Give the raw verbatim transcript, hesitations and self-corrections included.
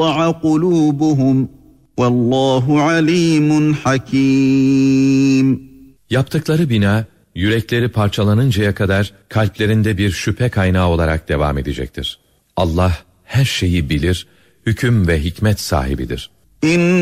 تَقَطَّعَ قُلُوبُهُمْ وَاللّٰهُ عَلِيمٌ حَكِيمٌ. Yaptıkları bina, yürekleri parçalanıncaya kadar kalplerinde bir şüphe kaynağı olarak devam edecektir. Allah her şeyi bilir, hüküm ve hikmet sahibidir. İn